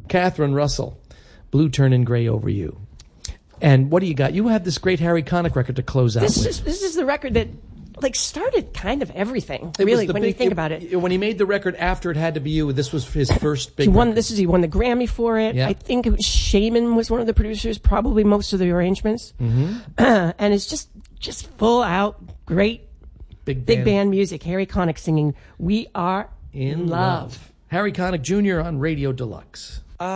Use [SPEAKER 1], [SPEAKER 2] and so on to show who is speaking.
[SPEAKER 1] Catherine Russell, Blue Turning Gray Over You. And what do you got? You have this great Harry Connick record to close out with.
[SPEAKER 2] This is the record that started kind of everything, really, when you think about it.
[SPEAKER 1] When he made the record after It Had to Be You, this was his first big record.
[SPEAKER 2] He won the Grammy for it.
[SPEAKER 1] Yeah.
[SPEAKER 2] I think it was Shaman was one of the producers, probably most of the arrangements.
[SPEAKER 1] Mm-hmm.
[SPEAKER 2] And it's just full out, great big band music. Harry Connick singing We Are in Love.
[SPEAKER 1] Harry Connick Jr. on Radio Deluxe.